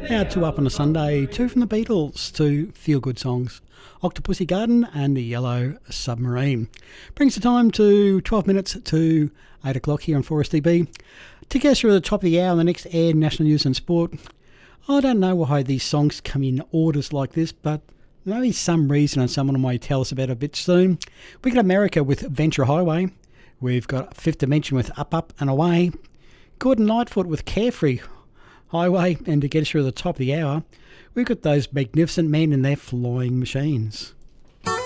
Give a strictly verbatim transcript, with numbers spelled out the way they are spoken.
Our two up on a Sunday, two from the Beatles, two feel-good songs, Octopussy Garden and The Yellow Submarine. Brings the time to twelve minutes to eight o'clock here on four S T B. To get us through the top of the hour, the next air, national news and sport. I don't know why these songs come in orders like this, but there may be some reason and someone may tell us about it a bit soon. We got America with Venture Highway. We've got Fifth Dimension with Up, Up and Away. Gordon Lightfoot with Carefree Highway, and to get us through the top of the hour, we've got those magnificent men and their flying machines.